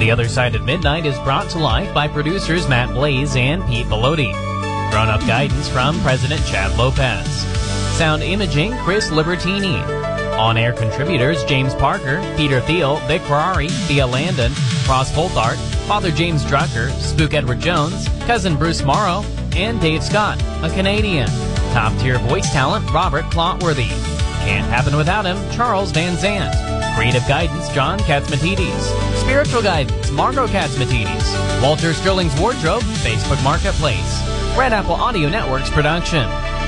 The Other Side of Midnight is brought to life by producers Matt Blaze and Pete Bellotti. Grown-up guidance from President Chad Lopez. Sound imaging, Chris Libertini. On-air contributors James Parker, Peter Thiel, Vic Ferrari, Thea Landon, Ross Folthart, Father James Drucker, Spook Edward Jones, Cousin Bruce Morrow, and Dave Scott, a Canadian. Top-tier voice talent Robert Clotworthy. Can't happen without him, Charles Van Zandt. Creative guidance, John Katzmatidis. Spiritual guidance, Margot Katzmatidis. Walter Sterling's Wardrobe, Facebook Marketplace. Red Apple Audio Network's production.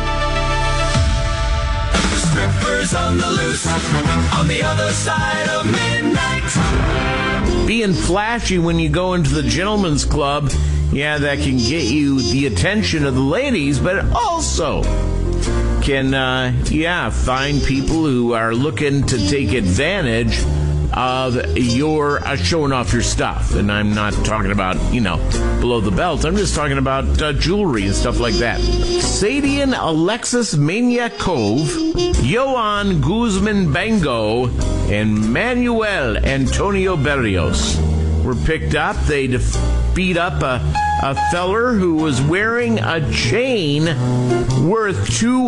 Strippers on the loose, on the other side of midnight. Being flashy when you go into the gentleman's club, yeah, that can get you the attention of the ladies, but it also can, find people who are looking to take advantage of your showing off your stuff. And I'm not talking about, below the belt. I'm just talking about jewelry and stuff like that. Sadian Alexis Maniakov, Johan Guzman Bango, and Manuel Antonio Berrios were picked up. They beat up a feller who was wearing a chain worth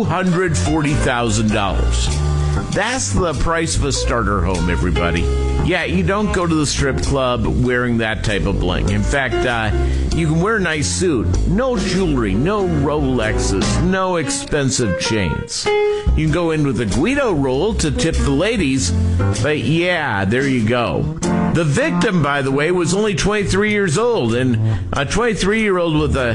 $240,000. That's the price of a starter home, everybody. Yeah, you don't go to the strip club wearing that type of bling. In fact, you can wear a nice suit. No jewelry, no Rolexes, no expensive chains. You can go in with a Guido roll to tip the ladies, but yeah, there you go. The victim, by the way, was only 23 years old, and a 23-year-old with a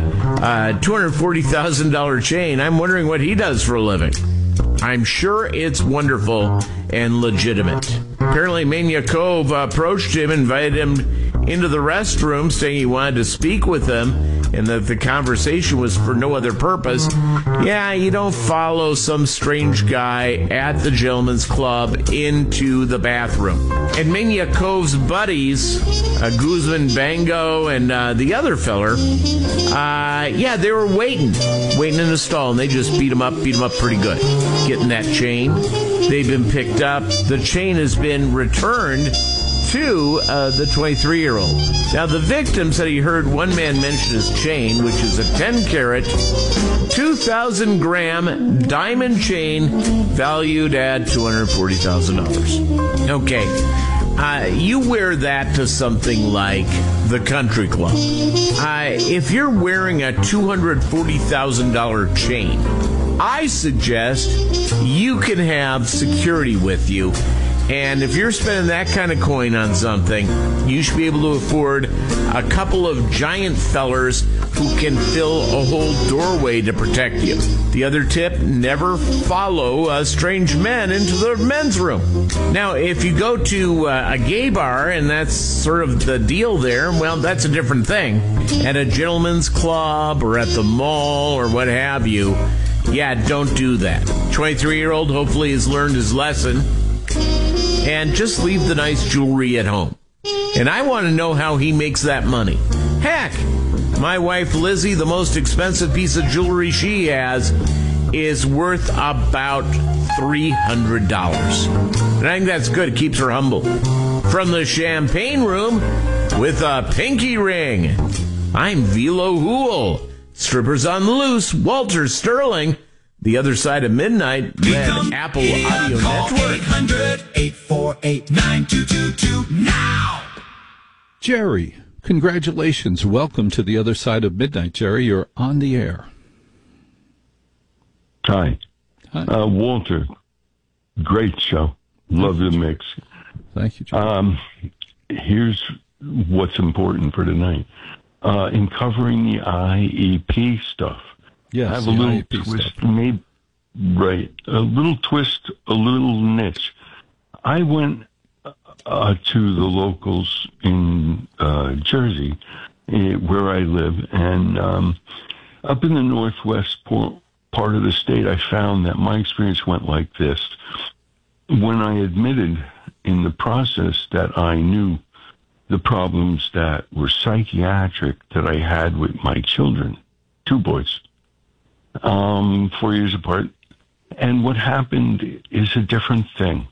$240,000 chain, I'm wondering what he does for a living. I'm sure it's wonderful and legitimate. Apparently, Maniakov approached him, invited him into the restroom, saying he wanted to speak with him and that the conversation was for no other purpose. Yeah, you don't follow some strange guy at the gentleman's club into the bathroom. And Maniakov's buddies, Guzman Bango and the other feller, they were waiting in the stall, and they just beat him up pretty good. Getting that chain. They've been picked up. The chain has been returned to the 23-year-old. Now, the victim said he heard one man mention his chain, which is a 10-carat, 2,000-gram diamond chain valued at $240,000. Okay, you wear that to something like the country club. If you're wearing a $240,000 chain, I suggest you can have security with you. And if you're spending that kind of coin on something, you should be able to afford a couple of giant fellers who can fill a whole doorway to protect you. The other tip, never follow strange men into the men's room. Now, if you go to a gay bar, and that's sort of the deal there, well, that's a different thing. At a gentleman's club or at the mall or what have you, yeah, don't do that. 23-year-old hopefully has learned his lesson. And just leave the nice jewelry at home. And I want to know how he makes that money. Heck, my wife Lizzie, the most expensive piece of jewelry she has is worth about $300. And I think that's good. It keeps her humble. From the champagne room with a pinky ring, I'm Vilo Hool. Strippers on the Loose, Walter Sterling. The Other Side of Midnight, Red Apple Audio Network. 800-848-9222 now! Jerry, congratulations. Welcome to The Other Side of Midnight, Jerry. You're on the air. Hi. Walter, great show. Love the mix. Thank you, Jerry. Here's what's important for tonight. In covering the IEP stuff, yes, I have a little IEP twist, stuff. a little twist, a little niche. I went to the locals in Jersey, where I live, and up in the northwest part of the state, I found that my experience went like this. When I admitted in the process that I knew the problems that were psychiatric that I had with my children, 2 boys, 4 years apart. And what happened is a different thing.